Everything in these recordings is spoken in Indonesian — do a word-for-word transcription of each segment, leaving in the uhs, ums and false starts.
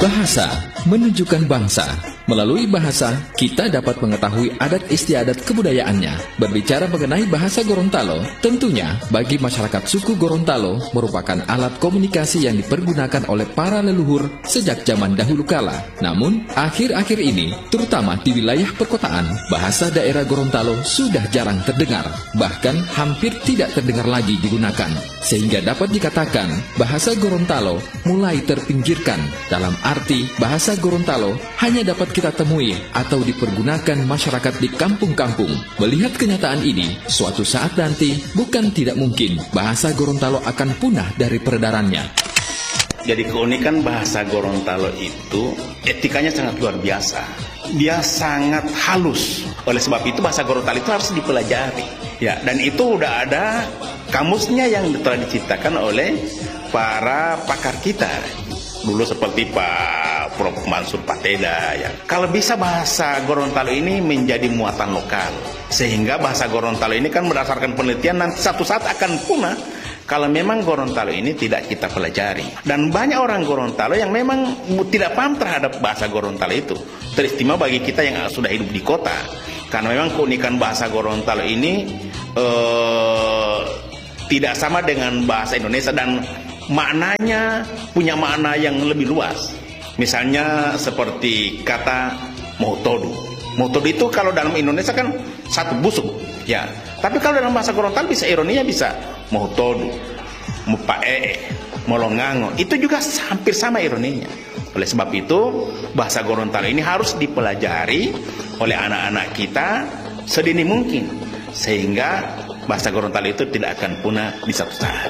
Bahasa menunjukkan bangsa. Melalui bahasa, kita dapat mengetahui adat istiadat kebudayaannya. Berbicara mengenai bahasa Gorontalo, tentunya bagi masyarakat suku Gorontalo merupakan alat komunikasi yang dipergunakan oleh para leluhur sejak zaman dahulu kala. Namun, akhir-akhir ini, terutama di wilayah perkotaan, bahasa daerah Gorontalo sudah jarang terdengar, bahkan hampir tidak terdengar lagi digunakan. Sehingga dapat dikatakan, bahasa Gorontalo mulai terpinggirkan. Dalam arti, bahasa Gorontalo hanya dapat kita temui atau dipergunakan masyarakat di kampung-kampung. Melihat kenyataan ini, suatu saat nanti bukan tidak mungkin bahasa Gorontalo akan punah dari peredarannya. Jadi keunikan bahasa Gorontalo itu etikanya sangat luar biasa. Dia sangat halus. Oleh sebab itu bahasa Gorontalo itu harus dipelajari. Ya, dan itu udah ada kamusnya yang telah diciptakan oleh para pakar kita. Dulu seperti Pak Prof Mansur Pateda ya. Kalau bisa bahasa Gorontalo ini menjadi muatan lokal, sehingga bahasa Gorontalo ini kan berdasarkan penelitian nanti satu saat akan punah kalau memang Gorontalo ini tidak kita pelajari. Dan banyak orang Gorontalo yang memang tidak paham terhadap bahasa Gorontalo itu. Teristimewa bagi kita yang sudah hidup di kota, karena memang keunikan bahasa Gorontalo ini eh, tidak sama dengan bahasa Indonesia dan maknanya punya makna yang lebih luas. Misalnya seperti kata motodu. Motodu itu kalau dalam Indonesia kan satu busuk, ya. Tapi kalau dalam bahasa Gorontalo bisa ironinya bisa motodu, mupaee, molongango. Itu juga hampir sama ironinya. Oleh sebab itu bahasa Gorontalo ini harus dipelajari oleh anak-anak kita sedini mungkin, sehingga bahasa Gorontalo itu tidak akan punah di satu saat.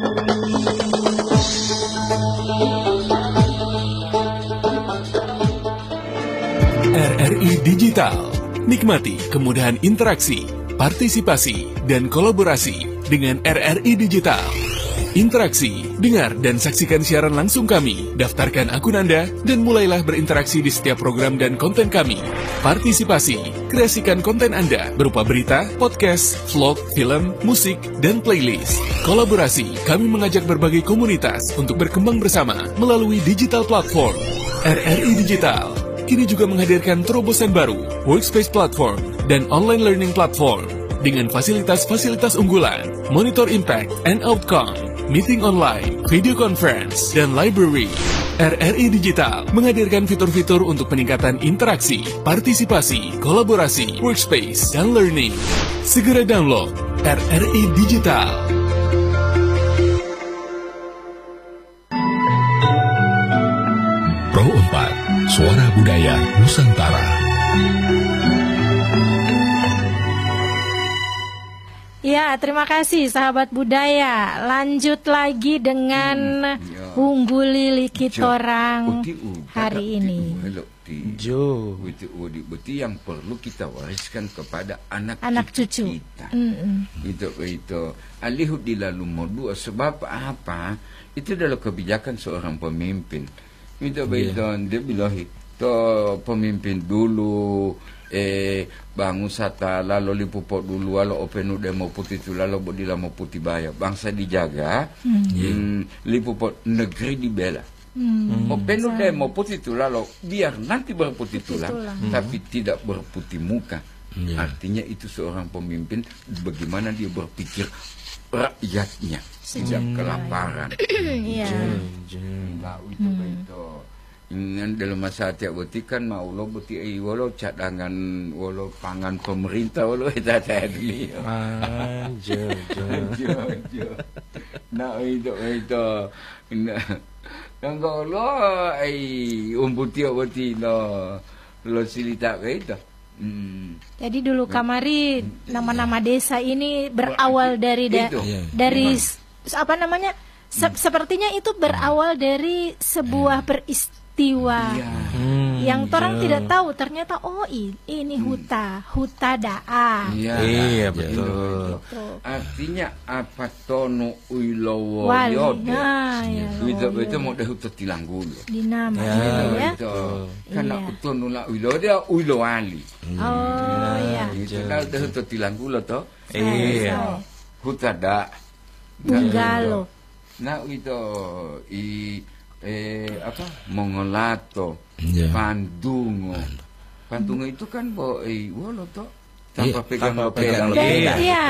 R R I Digital. Nikmati kemudahan interaksi, partisipasi, dan kolaborasi dengan R R I Digital. Interaksi, dengar dan saksikan siaran langsung kami, daftarkan akun Anda, dan mulailah berinteraksi di setiap program dan konten kami. Partisipasi, kreasikan konten Anda berupa berita, podcast, vlog, film, musik, dan playlist. Kolaborasi, kami mengajak berbagai komunitas untuk berkembang bersama melalui digital platform. R R I Digital kini juga menghadirkan terobosan baru, workspace platform, dan online learning platform dengan fasilitas-fasilitas unggulan, monitor impact and outcome, meeting online, video conference, dan library. R R I Digital menghadirkan fitur-fitur untuk peningkatan interaksi, partisipasi, kolaborasi, workspace, dan learning. Segera download R R I Digital. Pro empat, Suara Budaya Nusantara. Ya, terima kasih sahabat budaya. Lanjut lagi dengan Unggul Lili Kitorang hari ini. Jo, betul yang perlu kita wariskan kepada anak, anak cucu kita. Mm-mm. Itu itu. Alihut di lalu modua sebab apa? Itu adalah kebijakan seorang pemimpin. Itu betul. Dia bilang itu pemimpin dulu. Eh bangun sata lalu lipupot dulu lalu openu demo putih itu lalu bodila mau putih bayar bangsa dijaga hmm. Hmm, lipupot negeri dibela hmm. openu demo putih itu lalu biar nanti berputih tulang, tulang. tapi hmm. tidak berputih muka hmm. artinya itu seorang pemimpin bagaimana dia berpikir rakyatnya tidak hmm. kelaparan iya nah, itu hmm. itu Ingat dalam masa tiap beti kan mau lo beti eh walau cadangan walau pangan pemerintah walau itu ada dulu. Ah, jo jo jo. Nah itu itu. Nah, kalau lo eh umbu tiap beti lo lo silita itu. Hmm. Jadi dulu kamari nama-nama desa ini berawal dari da, dari hmm. apa namanya? Se- sepertinya itu berawal dari sebuah peristiwa ya. hmm, yang orang ya. tidak tahu ternyata oh ini huta huta daa ya, iya betul. betul artinya apa tono uilowo yode nah, ya, itu itu mau dah huta tilanggulu dinama ya, ya, itu karena tono la uilo dia uilo wali oh iya itu dah dah huta tilanggulu toh iya huta da bunggalo nah itu i eh apa Mongolato, Ya. Pandungo. Pandungo itu kan bo eh wolo toh tanpa Iya, pegang tanpa lo pegang pegang. lo pegang. Iya.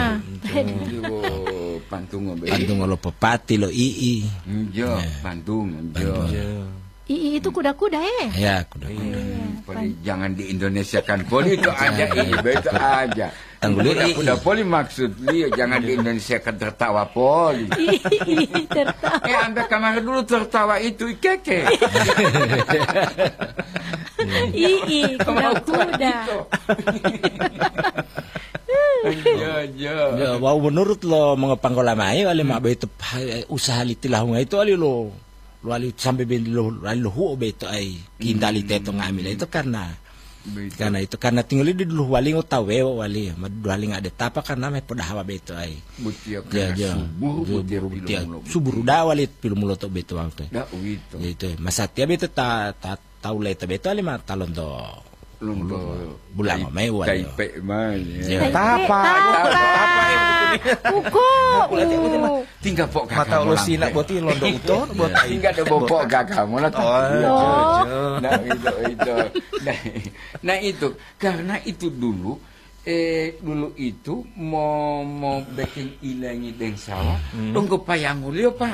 Pandungo be. Pantungo lo pepati lo ii. Jo, Pandungo, jo. I, itu kuda-kuda eh. Ya, kuda. Poli, jangan di Indonesia kan poli itu aja ini itu aja. Tangguli Udah, i. udah poli maksud dia jangan di Indonesia kan tertawa poli. Ih, tertawa. Eh anda kemarin dulu tertawa itu keke. Ii, kuda-kuda. Jo jo. Ya, wow, menurut lo mengepang kolam air wali mak beto usaha litilah itu wali lo lo wali sampai ben lo wali lo hu beto ai kindali teto ngambil itu karena karena itu karena tinggal di dulu wali ngo tawe wali madu wali nggak ada tapa karena me podah hawa beto ai Butia ya kena ya subur butia butia pilom. subur da wali pilum lo to beto waktu Dah gitu. ya itu masatia beto ta ta tahu leta beto ali mak talon do Londo bulan mai wali Taipei mah. Ya. Tapa, Tapa. Uko. Tinggal pok mata ulo sila boti londo uton buat Tinggal ada bopok gagah mula tak. Oh. Nah itu itu. Nah, nah itu karena itu dulu eh dulu itu mau mau bikin ilangi deng sawah dong kepayang ulio pak.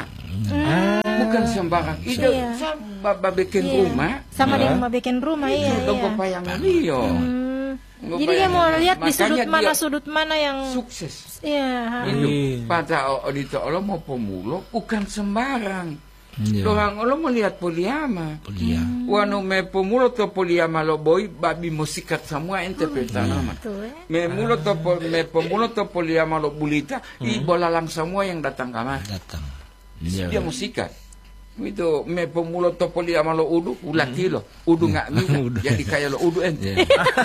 Bukan sembarang itu Iya. sama bikin Iya. rumah. Sama dia mau bikin rumah Itu iya. dong iya. kepayang ulio. Hmm. Nggak Jadi dia mau bayangin. lihat di Makanya sudut mana dia sudut mana yang Sukses. iya. Itu pada auditor Allah mau pemulo bukan sembarang. Ya. Orang Allah melihat poliama. Polia. Wano me pemulo to poliama lo boy babi musikat semua ente peta nama. Tuh, eh. Me mulo to po- me pemulo to poliama lo bulita i bolalang semua yang datang kamar. Datang. Dia Ya. musikat. Itu me pemulo to poliama lo udu ulati lo udu nggak mina. Jadi kayak lo udu ente. Ya.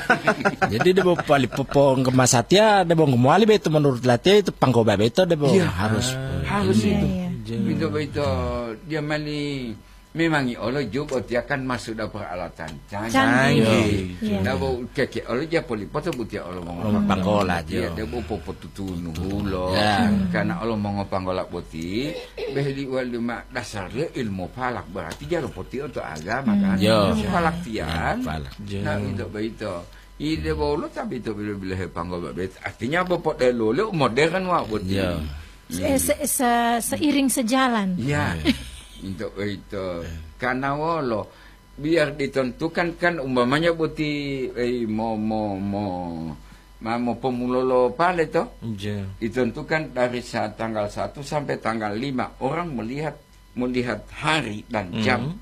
Jadi dia mau pali popong kemasatia, dia mau ngemuali beto menurut latih itu pangkoba beto dia mau Iya. harus Harus itu. Iya, Itu itu dia mali memang i Allah juga dia kan masuk dalam peralatan canggih. Canggih. Iya. Dah bau keke Allah dia poli poto butia Allah mau Mau pangkola dia dia. dia bau popo tutunu hulo. Ya. Karena Allah mau ngopanggola poti behli wal mak dasar dia ilmu falak berarti dia poti untuk agama kan. Ya. Ilmu falak tian. Falak. Nah itu begitu. Ide bolu tapi itu bila-bila panggola bet. Artinya bopot delo le modern wa buti. Ya. Se- se- se- seiring sejalan. Ya, untuk itu karena wolo biar ditentukan kan umpamanya buti eh, mau mau mau mau pemulolo pale toh ditentukan dari saat tanggal satu sampai tanggal lima orang melihat melihat hari dan jam.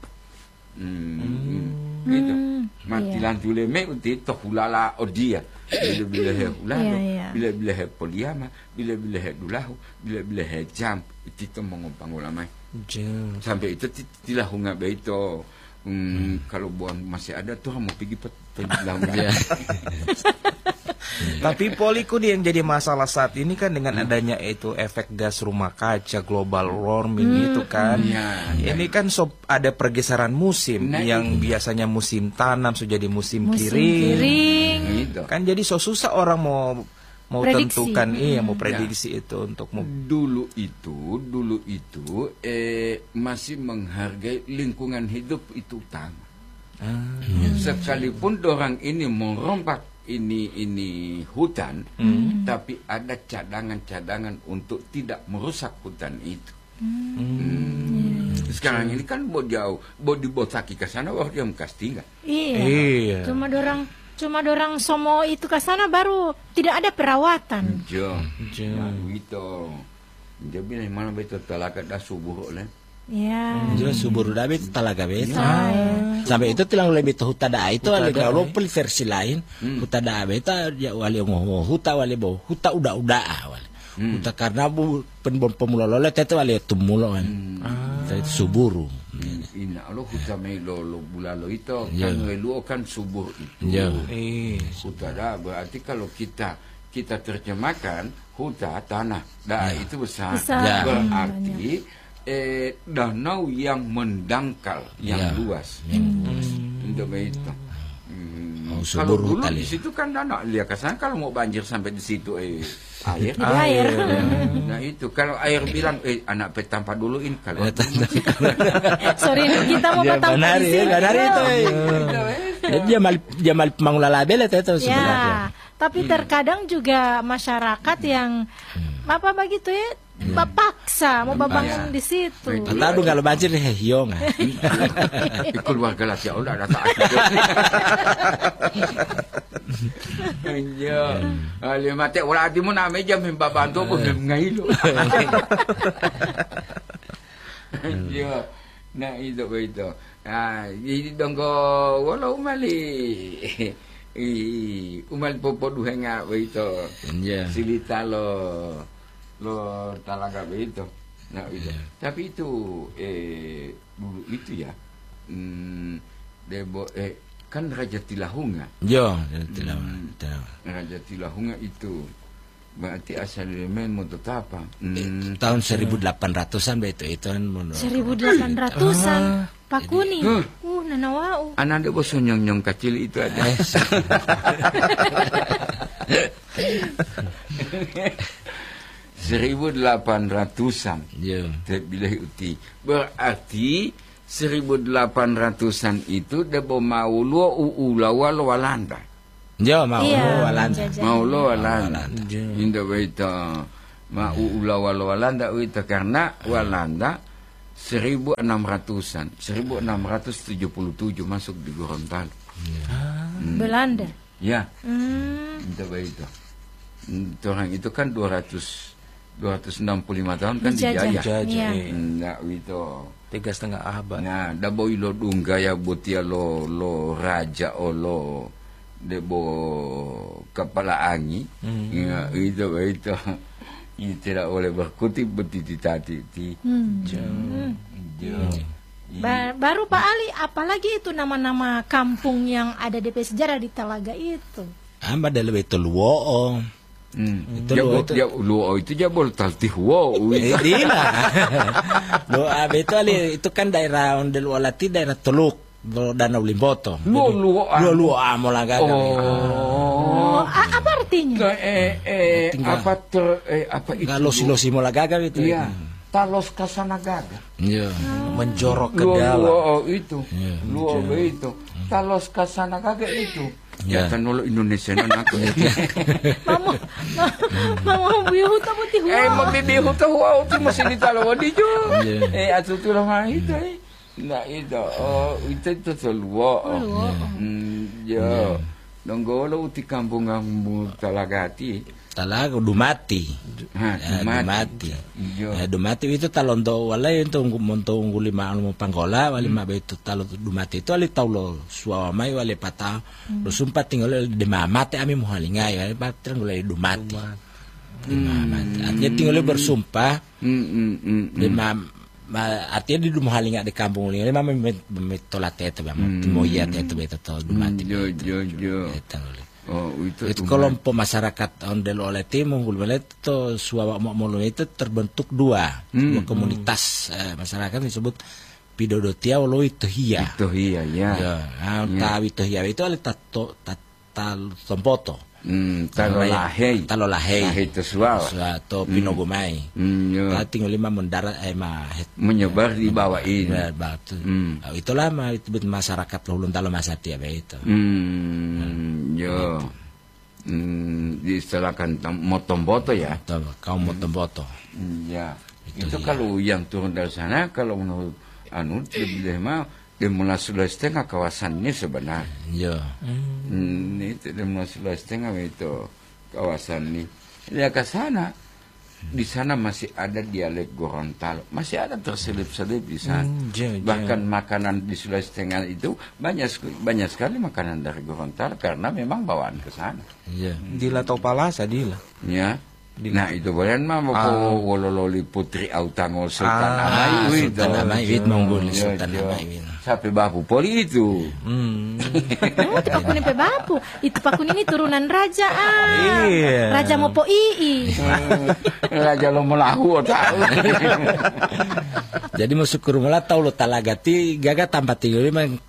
Hmm. Hmm. Gitu. Matilan jule me uti toh hulala odia. Bila-bila he ulalo, Iya, iya. bila-bila he poliama, bila-bila he dulahu, bila-bila he jam, itu to mengompang ulama. Sampai itu ti- tilah hunga beito. Hmm, kalau buang masih ada tuh mau pergi pet Ya. Tapi poliku yang jadi masalah saat ini kan dengan adanya itu efek gas rumah kaca global warming itu kan. Ya, Ini kan sob ada pergeseran musim Nah, yang biasanya musim tanam sudah jadi musim, Musim kering. kering. Gitu. Kan jadi so susah orang mau mau Prediksi. tentukan iya mau prediksi itu untuk mau Dulu itu, dulu itu eh masih menghargai lingkungan hidup itu utama. Sekalipun orang ini merompak ini ini hutan, tapi ada cadangan-cadangan untuk tidak merusak hutan itu. Hmm. Sekarang ini kan mau jauh, mau dibotaki ke sana, wah dia bekas tinggal. Iya. Iya. Cuma dorang cuma dorang somo itu ke sana baru tidak ada perawatan. Jo, lalu itu dia bilang mana betul talaga dah subuh oleh. Ya. Jelas subur udah beto talaga beto. Ah, ya. Sampai itu tilang lebih tuh hutada itu wali kalau peli versi lain hutada beto ya wali ngomong huta wali bo huta udah udah wali. Huta karena bu pen pemula lolet itu wali tumulo kan. Itu suburu. Ina lo huta mai lo lo bulalo itu Ya. kan lu kan subuh itu. Ya. eh Huta berarti kalau kita kita terjemahkan huta tanah, dah itu besar. Besar. Ya. Berarti eh, danau yang mendangkal, yang Ya. luas. Untuk itu. Hmm. Oh, kalau subur dulu kali. di situ kan danau lihat ke sana kalau mau banjir sampai di situ eh air. Jadi air. Nah itu kalau air bilang eh anak petampa dulu ini kalau Sorry kita mau Dia patang benar, di ya, sini. benar itu. eh. Jadi dia mal dia mal mangulalabel itu itu sebenarnya. Ya, tapi terkadang juga masyarakat yang apa begitu ya, paksa mau bangun di situ. Tahu kalau banjir eh hiong. ikut warga lah ya udah datang. Iya. Ali mate wala di mo na medyo membabantu po ngailo. Iya. Na ito ba ito? Ah, hindi dong ko wala umali. I umal po po duhe nga ba ito? Iya. Silita lo lo talaga ba ito? Nah, itu. Tapi itu eh dulu itu ya. Hmm, debo eh kan Raja Tilahunga. Yo, Tilahunga. Raja Tilahunga itu berarti asalnya main mau apa? Hmm. Tahun seribu delapan ratusan itu itu kan seribu delapan ratusan Pak Kuni. Uh, uh nanawau. Anak dia bos nyong-nyong kecil itu ada. seribu delapan ratusan. Ya. Terbilah uti. Berarti seribu delapan ratusan itu dia mau lo uulawa lo Walanda. Ya, mau iya, lo Walanda. Mau lo Walanda. Indah baita. Mau uulawa lo Walanda itu karena Walanda seribu enam ratusan. seribu enam ratus tujuh puluh tujuh masuk di Gorontalo. Hmm. Belanda. Ya. Hmm. Indah baita. Orang itu kan dua ratus dua ratus enam puluh lima tahun kan dijajah. Iya. Nah, itu tiga setengah abad. Nah, dabo ilo dunggaya butia lo lo raja o lo debo kepala angi. Mm. Ya, itu itu ini tidak boleh berkutip betiti tadi. Hmm. Hmm. Ba baru Pak Ali, apalagi itu nama-nama kampung yang ada D P sejarah di Talaga itu? Amba ada lebih itu luo. Hmm. Itu ya, luo itu. Ya luo itu jabol taltih wow. Iya. Luo abe itu ali itu kan daerah Ondel Walati daerah Teluk Danau Limboto. Luo luo luo luo amolaga. Oh, apa artinya? Eh eh apa ter eh apa itu? Kalau silosi molagaga itu. Iya. Talos kasanagaga. Iya. Menjorok ke luo, dalam. Luo itu. Luo itu. Talos kasanagaga itu. Ya kan lo Indonesia nan aku. Mama, mama bihu tamu ti huwa. Eh mo bibihu ta huwa uti masih ditalo di jo. Eh atu tu lah itu eh. Nah itu oh itu itu luo. Hmm ya. Donggolo uti kampung kampung Talagati. Talaga Dumati. Ha, Dumati. Iya. Ya, Dumati itu talon do walay itu monto lima anu panggola wali mabe itu talon Dumati itu ali taulo suamai wali pata lo sumpat tinggal di mamate ami muhalingai wali patran gulai Dumati. Dumati. Artinya tinggal bersumpah. Di mam artinya di muhalinga di kampung linga mama metolate itu bang moyat itu beto Dumati. Yo yo yo. Oh, itu, itu kelompok masyarakat Ondel Oleti Munggul itu suara molo itu terbentuk dua, hmm. dua komunitas eh, masyarakat disebut Pidodotia Olo Itohia. Itohia ya. Ya, nah, ya. Ta Itohia itu ada tato tatal tompoto. Hmm, talo lahei. Talo lahei. Lahei itu suara. Suatu pinogomai. Hmm, ya. Nah, tinggal lima mendarat eh mah menyebar di bawah ini. Batu. Hmm. Nah, itulah mah itu masyarakat Lulun Talo Masati apa itu. Hmm, ya. Hmm, diistilahkan motomboto ya. Kaum motomboto. Hmm, ya. Itu, itu kalau yang turun dari sana kalau menurut anu lebih mah Demula Sulawesi Tengah kawasannya sebenarnya. Ya. Hmm, itu Demula Sulawesi Tengah itu kawasan ini. Dia ke sana, di sana masih ada dialek Gorontalo, masih ada terselip-selip di sana. Hmm, jauh, bahkan jauh. Makanan di Sulawesi Tengah itu banyak banyak sekali makanan dari Gorontalo karena memang bawaan ke sana. Iya. Dila Topalasa dila. Ya. Nah itu boleh mah mau ah. wolololi putri autangol Sultan ah, Amaywid Sultan Amaywid monggol Sultan Amaywid sampai bapu poli itu hmm. Oh, itu Pak Kuning pe bapu itu Pak Kuning ini turunan raja ah iya. Raja Mopo Ii Raja lo melahu tahu. Jadi masuk ke rumah lah tahu lo Talagati gaga tanpa tinggal memang ta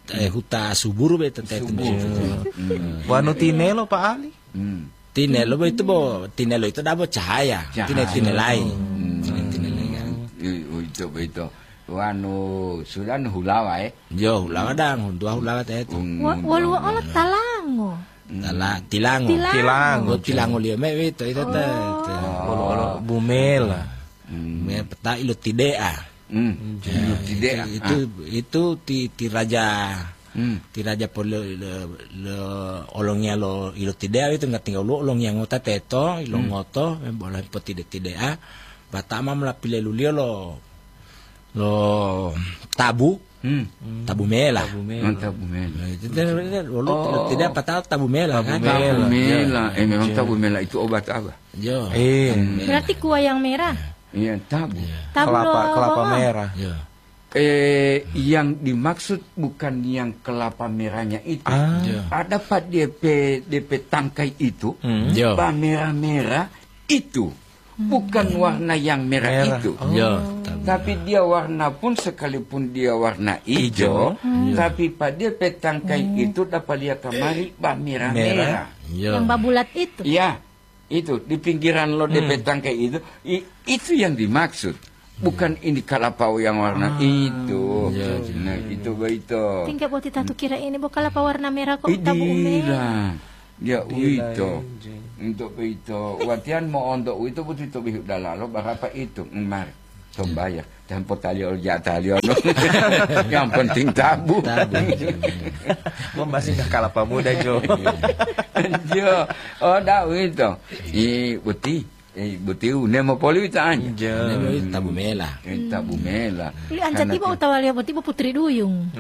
eh, huta subur be tete itu. Wanu tinelo Pak Ali. Hmm. Tinelo itu bo tinelo itu dabo cahaya, tine tinelai. Tinelai kan. Itu itu. Wanu sudah hulawa eh. Yo hulawa dang, dua hulawa tete. Walu olah talango. Tala tilango. Tilango. Tilango liya me itu itu tete. Walu bumela. Me peta ilo tidea. Hmm. Ya, itu itu ti ti raja hmm. ti raja por lo, lo, lo olongnya lo ilo tidea itu nggak tinggal lo olong yang ngota teto ilo hmm. ngoto boleh po tide tidea batama melapile lulio lo lo tabu hmm. tabu mela tabu mela tabu mela itu lo oh. tidak patah tabu mela tabu kan mela, mela. eh memang tabu mela itu obat apa jo eh berarti kuah yang merah. Iya, tabu. tabu kelapa kelapa lo, merah. Ya. Eh, yang dimaksud bukan yang kelapa merahnya itu. Ah. Ya. Ada pak D P D P tangkai itu, Hmm. Ya. pak merah-merah itu, bukan warna yang merah, Merah. itu. Oh. Ya. Tapi dia warna pun sekalipun dia warna hijau, Hmm. tapi pada D P tangkai itu dapat lihat kemari pak merah-merah. Ya. yang babulat itu. Ya. Itu di pinggiran lo Hmm. D P tangkai itu, i, itu yang dimaksud, bukan ini kalapau yang warna Ah. itu. Ya, Nah itu begitu. Tinggal buat kita tuh kira ini bukan apa warna merah kok tabu merah. Ya itu untuk itu. Watian mau untuk itu betul itu bihuk dalalo berapa itu mar tombayar dan potalio jatalio. Yang penting tabu. Membahas kalapa muda Jo. Jo, oh dah itu. I buti, i buti unemo poli tanya. Ini tabu mela. Eh, tabu mela. Li anjat tiba utawalia tiba putri duyung.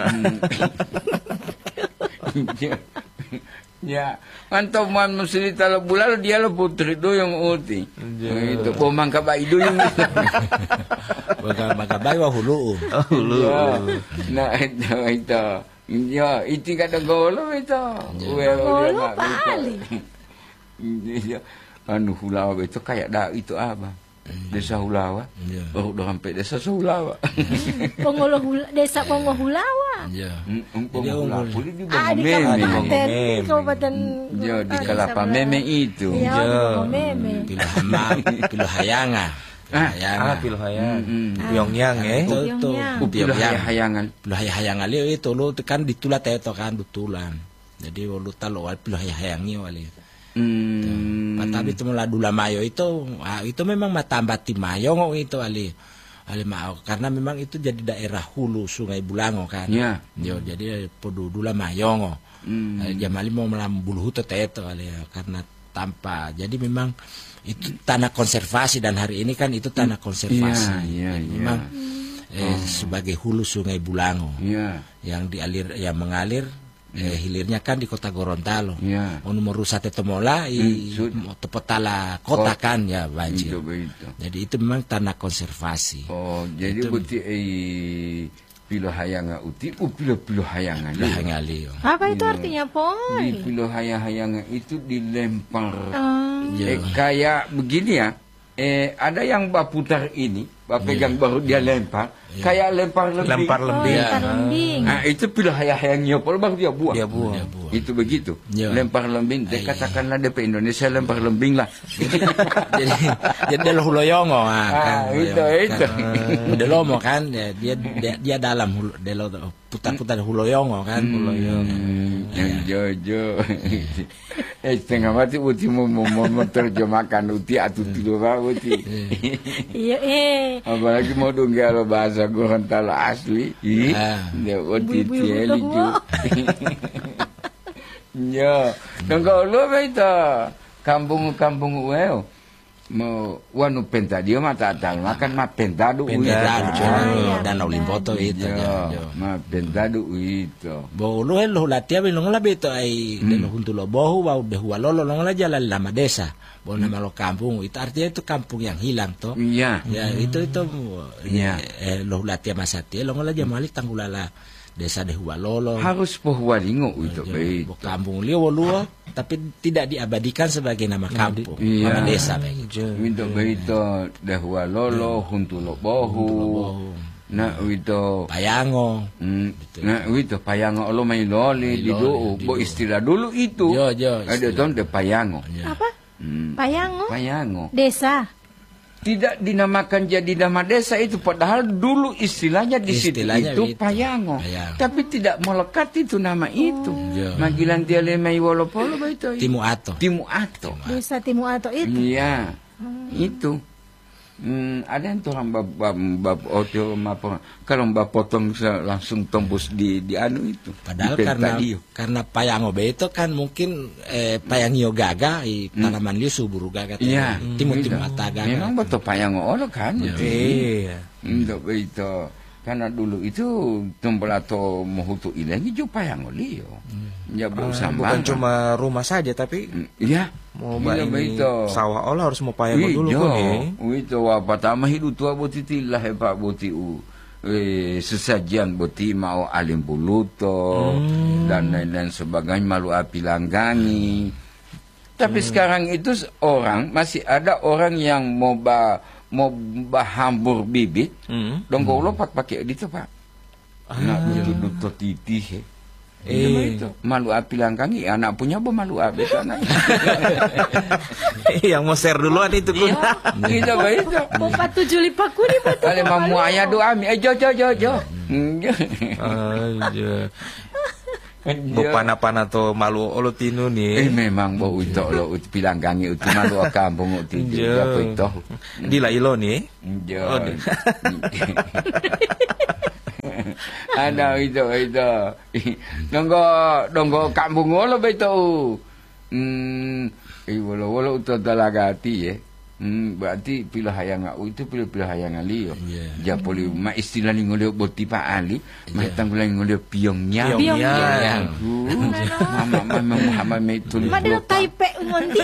Ya, anto man musli talo bulalo dia lo putri duyung uti. Itu pomang kabai duyung. Baka baka bayi wa hulu. Hulu. Nah itu itu. Ya, itu kata golo itu. Golo pali. Anu hulawa itu kayak dah itu apa? Desa Hulawa. Baru udah sampai desa Hulawa. Pongolo hula, desa Pongo Hulawa. Ya. Jadi Hulawa di Ah, di Meme. kabupaten, kabupaten. Ya, di ah, Kelapa sebelah. Meme itu. Iya, di Kelapa Meme. Pilu hama, pilu hayanga. Ah, Hayanga. Ah, Pilhayang. Hmm. Pyongyang eh. Itu Pyongyang. tuh. Upil hayangan. Pilu hayang ali itu lo kan ditulat itu kan betulan. Jadi lu talo wal pilu hayangi wali. Hmm. Tapi itu meladula mayo itu ah, itu memang matambati mayo ngok itu ali. Ali mau karena memang itu jadi daerah hulu Sungai Bulango kan. Ya. Yo jadi podudula mayongo. Hmm. Hmm. Jamali mau melambulu itu teto ali karena tanpa. Jadi memang itu tanah konservasi dan hari ini kan itu tanah konservasi. Iya, iya, iya. Memang eh, sebagai hulu Sungai Bulango Iya. yang dialir yang mengalir eh, hilirnya kan di kota Gorontalo. Iya. Ono merusak temola i Hmm, tepetala kota Kota. kan ya banjir. Itu begitu. Jadi itu memang tanah konservasi. Oh, jadi Itu- buti eh pilo hayanga uti, u pilo pilo hayanga. Lah ngali. Apa itu artinya, Di Poy? pilo hayang-hayanga itu dilempar. Ah, Eh, kayak begini ya. Eh, ada yang baputar ini, bapegang baru dia lempar, kayak lempar lembing. Lempar oh, lembing. lempar lembing. Nah, itu pilo hayang-hayangnya, baru baru dia buang. Dia buang. Ya, Bu. Itu begitu. Ya. Lempar lembing. Dia Ay. katakanlah D P Indonesia lempar lembing lah. jadi jadi lo huloyongo ah, kan. Ah, itu, Huloyongo, itu. Kan. Udah lomo kan ya, dia dia, dia dalam hulu, dia lo putar-putar huloyongo kan. Huloyongo. Yang jojo. Eh, setengah mati uti mau mau mau menerjemahkan uti atau tidur uti. Iya, eh. Apalagi mau dongeng bahasa Gorontalo asli. Ih, Ah. dia uti Ibu-ibu tieli udah ju. Ya, dan kalau beta kampung-kampung uel mau wanu penta dia mata tal makan ma pentado Pentado, Ah, iya, Danau Limboto itu. Ya, ya, ya. ma pentado itu. Bo lo lo latia be long la beto ai de lo junto lo bohu wa de hualolo long la jalan lama desa. Bo nama lo kampung itu artinya itu kampung yang hilang toh. Iya. Ya itu itu Iya. eh, lo latia masati long la jamali tanggulala desa de hualolo. Harus pohwalingo itu Ya, baik. bo kampung liu luo tapi tidak diabadikan sebagai nama kampung, Iya. nama desa baik. Itu begitu dahua lolo huntulo bohu. Na wito Payango. Hmm. Na wito payango lo may loli di do bo istilah dulu itu. Yo, yo, Ada don de payango. Apa? Hmm. Payango? Payango. Desa. Tidak dinamakan jadi nama desa itu padahal dulu istilahnya di situ Istilahnya itu itu. payango. Payango. Tapi tidak melekat itu nama itu. Yo. Magilan dia lemai wolopolo ba itu. Timu Ato. Timu Ato. Desa Timu Ato itu. Iya. Itu. Hmm, ada yang orang bab bab bab oto apa kalau mbak potong sa- langsung tembus di di anu itu. Padahal di karena Pentadio. karena Payango be itu kan mungkin eh, Payangio gaga i tanaman liu suburu gaga. Iya. Timu timu Itu. ata gaga. Memang betul payango olo kan. Iya. Untuk itu karena dulu itu Tombolato Mohutu Ilengi juga payango lio. Ya bu Ah, sambang. bukan cuma rumah saja tapi Iya. mau Iya, mbak ini begitu. sawah olah harus mau payango dulu Iya, kok nih. itu apa tama hidup tua boti tilah hebat boti u eh, sesajian boti mau alim buluto dan lain-lain sebagainya malu api langgangi. Tapi sekarang itu orang masih ada orang yang mau ba mau bahambur bibit, Hmm. dong kau lopat pakai itu pak. Nak duduk titih. Eh. Eh. Itu malu api langgangi anak punya apa malu api anak. Yang mau share duluan itu kun. Gitu begitu. Bapak tujuh lipat kuni betul. Ale mamu ayah doa mi. Eh jo jo jo jo. Aja. Bopana-pana to malu olo tinu Eh nih. memang bo utok lo ut pilanggangi ut malu kampung ut itu Jo. apa itu. Di la ilo nih. Jo. Oh, di- Ada itu itu. Donggo donggo kampung lo beto. Hmm, eh wala wala ut dalagati ya. Hmm, berarti pilih hayang au itu pilih pilih hayang ali yo. Ja poli ma istilah ni ngolio boti pa ali, ma tanggulang ngolio piongnya. Piongnya. Mama mama Muhammad me tulis. Madel Taipei ngonti.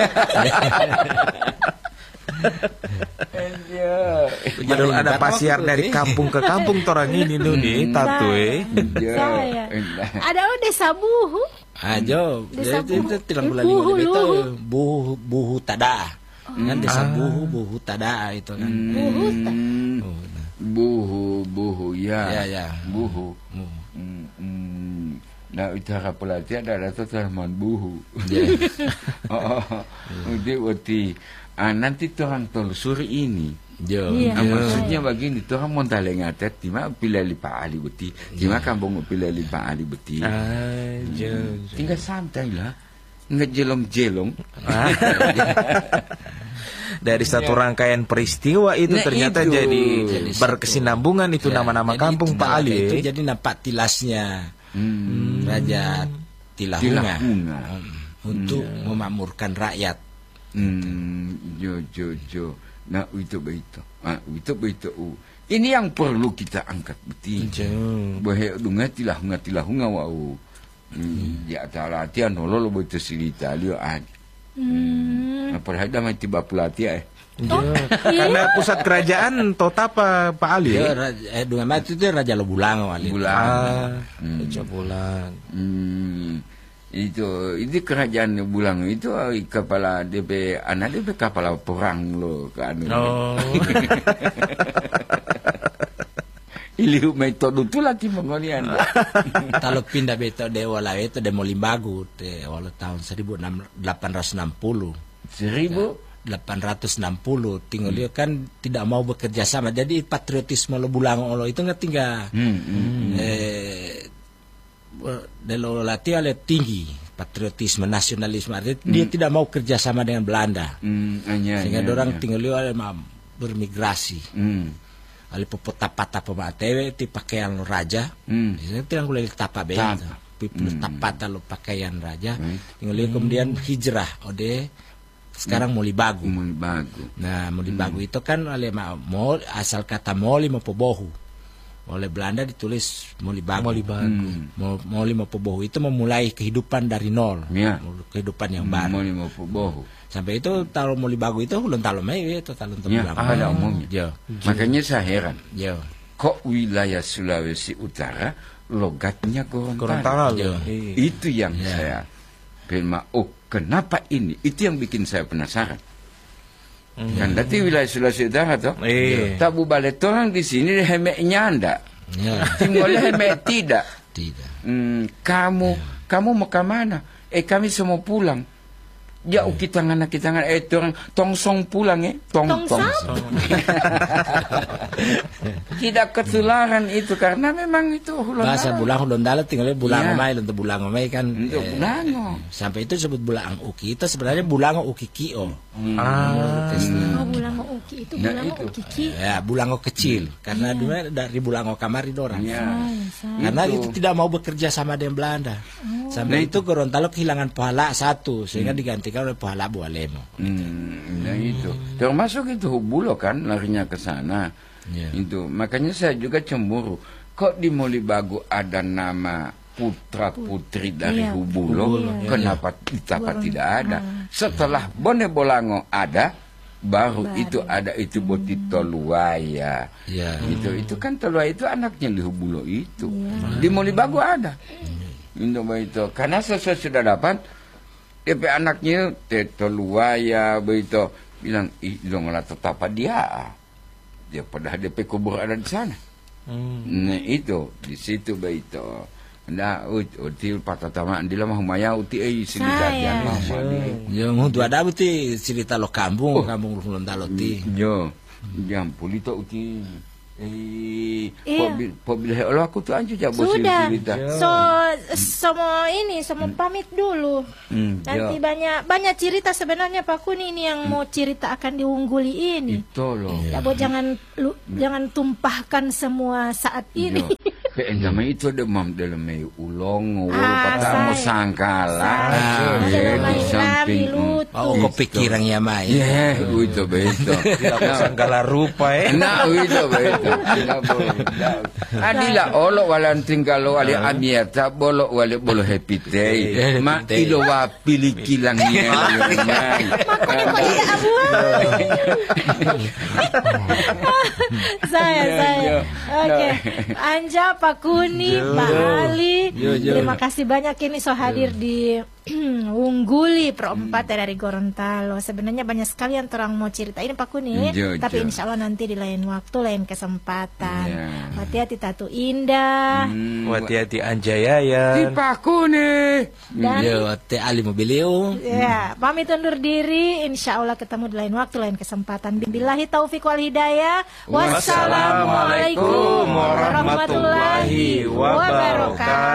Padahal ada pasiar dari kampung ke kampung torang ini tuh nih tato eh. Saya. Ada lo desa Buhu. Ajo, Desa itu itu Buhu. tilang Eh, bulan Buhu, lima itu Luhu. buhu buhu tada. Kan desa buhu buhu tada itu kan. Buhu. Oh, nah. Buhu buhu ya. Ya, ya. Buhu. Oh. Hmm, hmm. Nah, utara pelatihan ada tu terman buhu. Oh, udah wati. Ah, nanti orang telusuri ini. Jo. Iya. Ah, maksudnya begini, orang mau talengatet, tima pilih lipa ali beti, tima kampung pilih lipa ali beti. Aja. Tinggal santai lah, nggak jelong-jelong. Dari satu rangkaian peristiwa itu Nah, ternyata itu. jadi Jadi berkesinambungan itu Ya, nama-nama jadi kampung itu Pak Ali. Itu eh. jadi nampak tilasnya Hmm. Raja Tilahunga, Tilahunga. Hmm, untuk memakmurkan rakyat. Hmm, jo jo jo. Nah, itu begitu. Ah, itu begitu. Uh. Ini yang perlu kita angkat betul. Bahaya dunga tilahunga tilahunga wau. Hmm, ya tala latihan lo lo begitu cerita liu an. Hmm. Apa ada mati bapulati eh. Karena pusat kerajaan Totapa Pak Ali. Dia eh. raja, eh dengan mati itu Raja Lobulango Ali. Bulan. Ah, Hmm. Raja Bulan. Hmm, itu itu kerajaan Bulang itu eh, kepala D P anak D P kepala perang lo kan. Oh. Iliu metode tu lah timongolian. Kalau pindah beto dewa lah itu demo Limbagu te awal tahun seribu delapan ratus enam puluh. Seribu delapan ratus enam puluh tinggal dia kan tidak mau bekerja sama, jadi patriotisme lo Bulango lo itu nggak tinggal Hmm, hmm. eh delo latih oleh tinggi patriotisme nasionalisme, artinya dia tidak mau kerja sama dengan Belanda, Hmm, anya, sehingga anya, orang anya. tinggal dia oleh bermigrasi Hmm. oleh popotapata pematewe ti pakaian lo raja. Hmm. Ini tinggal boleh tapa be. Tapa. Pipul Hmm. tapata lo pakaian raja. Hmm. Tinggal dia kemudian hijrah ode sekarang mau Libagu. Umul bagu. Nah, mau Libagu itu kan oleh ma- mau asal kata moli mau pobohu. Oleh Belanda ditulis mau Libagu. Hmm. Mau moli mau pobohu itu memulai kehidupan dari nol. Ya. Kehidupan yang baru. Mau lima bohu. Sampai itu kalau mau Libagu itu ulun talon mai itu talon Ya, tebulang. pada umumnya. Yo. Makanya saya heran. Yo. Kok wilayah Sulawesi Utara logatnya Gorontalo? Gorontalo. Iya. Iya. Itu yang Ya. saya firma. Oh, kenapa ini? Itu yang bikin saya penasaran. Hmm. Kan dati wilayah Sulawesi Utara toh. Iya. Tabu balik orang di sini hemeknya anda. Ya. Timolnya hemek tidak. Tidak. Hmm, kamu kamu mau ke mana? Eh kami semua pulang. Ya uki tangan kita tangan eh orang tongsong pulang eh tong tong. Tidak ketularan itu karena memang itu hulan. Bahasa bulang hulun dalat tinggalnya bulang Iya. mai untuk bulang mai kan. Untuk eh, bulango. Sampai itu disebut bulang uki. Itu sebenarnya bulang uki kio. Ah. Oh, bulango uki itu Nah, bulango itu. uki ki. Ya, bulango kecil karena dulu dari bulango kamari dorang. Ya. Karena Itu. itu tidak mau bekerja sama dengan Belanda. Sampai Nah, itu Gorontalo kehilangan pahala satu sehingga digantikan oleh pahala Bualemo. Hmm, nah itu. Termasuk itu Hubulo kan larinya ke sana. Ya. Itu. Makanya saya juga cemburu. Kok di Molibago ada nama putra putri dari Iya. Hubulo, Iya. kenapa di Tapa Goron- tidak ada? Ah. Setelah Bone Bolango ada, baru, Baru. itu ada itu Botito Luaya. Ya. Itu itu kan Toluaya itu anaknya di Hubulo itu. Di Molibago ada. Itu begitu. Karena sesuai sudah dapat D P anaknya Teto Luaya begitu bilang ih dong lah tetap dia. Dia pada D P kubur ada di sana. Hmm. Nah itu di situ begitu. Nah, ut util patatama andila mah humaya uti eh sini Saya. jadian mah Yang untuk ada beti cerita lo kampung, kampung Gorontalo ti. Yo, jam pulito uti eh Iya. pobil pobil Allah aku tuh anju jabo Sudah. cerita. So semua ini semua pamit dulu. Hmm, Nanti yo. banyak banyak cerita sebenarnya Pak Kuni ini yang mau cerita akan diungguli ini. Itu loh. Ya, Bo, jangan lu, jangan tumpahkan semua saat ini. Kayak nama itu ada mam dalam may ulong, wala Ah, patamo say. sangkala. Say. Ah, Ada yeah, namanya di samping. Lami, Lutu. Oh, kepikiran ya mai. Yeah, itu beto. Tidak sangkala rupa eh. Nah, itu beto. Adila olo walan tinggal wali amiata bolo wali bolo happy day. Ma ilo wa pilih kilang niya. saya saya oke Anja Pak Kuni Pak Ali terima kasih banyak ini so hadir di Ungguli Perempat dari Gorontalo. Sebenarnya banyak sekali yang terang mau cerita ini Pak Kuni, Jo, tapi jo. insya Allah nanti di lain waktu, lain kesempatan. Iya. Hati-hati Tatu Indah. Hati-hati Anjaya. Dipaku nih. Dan Yo, te ali mobilio. ya, pamit undur diri. Insya Allah ketemu di lain waktu, lain kesempatan. Billahi taufiq wal hidayah. Wassalamualaikum warahmatullahi wabarakatuh.